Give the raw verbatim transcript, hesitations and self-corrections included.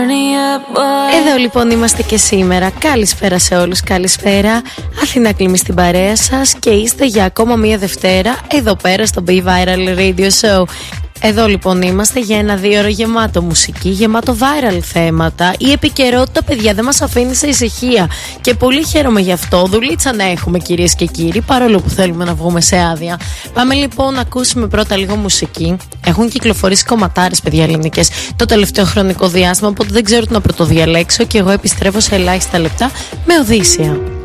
Εδώ λοιπόν είμαστε και σήμερα. Καλησπέρα σε όλους, καλησπέρα. Αθηνά Κλίμη στην παρέα σας και είστε για ακόμα μία Δευτέρα εδώ πέρα στο Be Viral Radio Show. Εδώ λοιπόν είμαστε για ένα δύο ώρο γεμάτο μουσική, γεμάτο viral θέματα. Η επικαιρότητα, παιδιά, δεν μας αφήνει σε ησυχία και πολύ χαίρομαι γι' αυτό. Δουλίτσα να έχουμε, κυρίες και κύριοι, παρόλο που θέλουμε να βγούμε σε άδεια. Πάμε λοιπόν να ακούσουμε πρώτα λίγο μουσική. Έχουν κυκλοφορήσει κομματάρες, παιδιά, ελληνικές το τελευταίο χρονικό διάστημα, οπότε δεν ξέρω τι να πρωτοδιαλέξω και εγώ επιστρέφω σε ελάχιστα λεπτά με Οδύσσια.